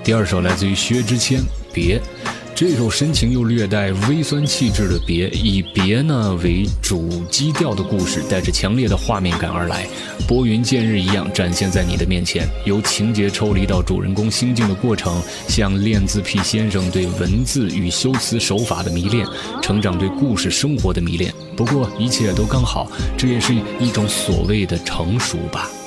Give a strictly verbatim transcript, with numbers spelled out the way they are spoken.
第二首来自于薛之谦，别。这首深情又略带微酸气质的别，以别呢为主基调的故事，带着强烈的画面感而来，拨云见日一样展现在你的面前，由情节抽离到主人公心境的过程，像练字癖先生对文字与修辞手法的迷恋，成长对故事生活的迷恋。不过一切都刚好，这也是一种所谓的成熟吧。